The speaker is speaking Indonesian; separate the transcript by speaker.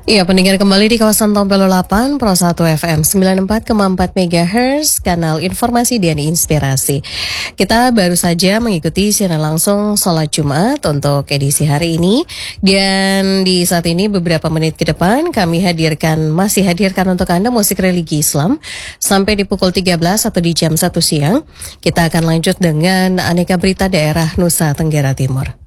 Speaker 1: Iya, pendengar kembali di kawasan Tompelo 8, Pro 1 FM 94,4 MHz, kanal informasi dan inspirasi. Kita baru saja mengikuti siaran langsung sholat Jumat untuk edisi hari ini. Dan di saat ini beberapa menit ke depan kami masih hadirkan untuk Anda musik religi Islam sampai di pukul 13 atau di jam 1 siang. Kita akan lanjut dengan aneka berita daerah Nusa Tenggara Timur.